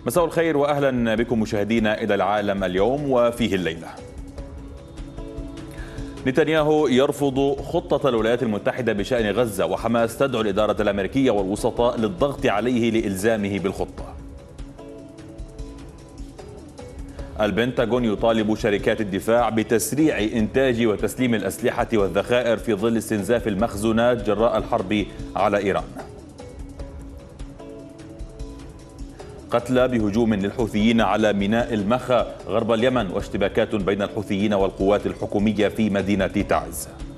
مساء الخير وأهلا بكم مشاهدينا إلى العالم اليوم وفيه الليلة. نتنياهو يرفض خطة الولايات المتحدة بشأن غزة، وحماس تدعو الإدارة الأمريكية والوسطاء للضغط عليه لإلزامه بالخطة. البنتاغون يطالب شركات الدفاع بتسريع إنتاج وتسليم الأسلحة والذخائر في ظل استنزاف المخزونات جراء الحرب على إيران. قتلى بهجوم للحوثيين على ميناء المخا غرب اليمن، واشتباكات بين الحوثيين والقوات الحكومية في مدينة تعز.